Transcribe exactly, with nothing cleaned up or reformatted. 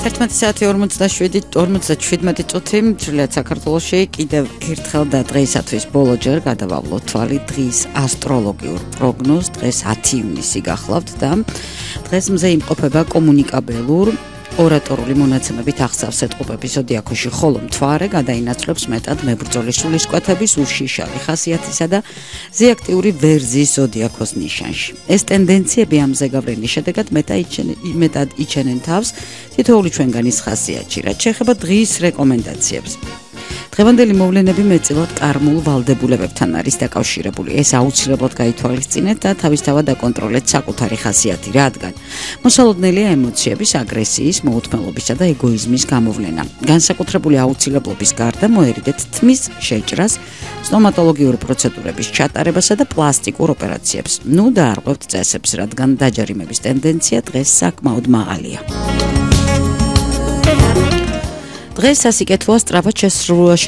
ერთმანეთი საათი ორმოცდაშვიდმეტი წუთი მთლიანად საქართველოში კიდევ ერთხელ და დღეისათვის ბოლო ჯერ გადავავლოთ თვალი დღის ასტროლოგიურ პროგნოზს. დღეს ათი ივნისი გახლავთ და დღეს მზე იმყოფება კომუნიკაბელურ ორატორული მონაცემებით აღსავსეთ ყופების ზოდიაქოში, ხოლო მთვარე გადაინაცვლებს მეტად მებრძოლის სულისკვეთების უშიშარი ხასიათისა და ზეაქტიური ვერძის ზოდიაქოს ნიშანში. ეს ტენდენციები ამ ზეგავლენის შედეგად მეტად იჩენენ თავს თითოეული ჩვენგანის ხასიათში, რაც შეეხება დღის რეკომენდაციებს. დღევანდელი მოვლენები მეტწილად კარმულ ვალდებულებებთან არის დაკავშირებული. ეს აუცილებლად გაითვალისწინეთ და თავისთავად დაკონტროლეთ საკუთარი ხასიათი, რადგან მოსალოდნელია ემოციების, აგრესიის, მოუთმელობისა და ეგოიზმის გამოვლენა. განსაკუთრებული აუცილებლობის გარდა მოერიდეთ თმის შეჭრას, სტომატოლოგიური პროცედურების ჩატარებასა და პლასტიკურ ოპერაციებს. ნუ დაარღვევთ წესებს, რადგან დაჯარიმების ტენდენცია დღეს საკმაოდ მაღალია. დღეს სასიკეთოა სწრაფად შესრულება